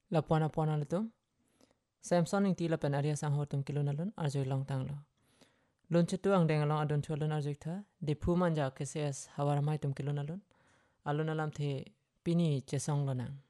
la puana puana lutum Samsung ing ti la pen aria sang hotum kilon alun arjoi long tang lo lun chetu ang deng along adun cholun arjoi tha de phu manja keses hawar mai tum kilon alun alam the pini chesong lo nang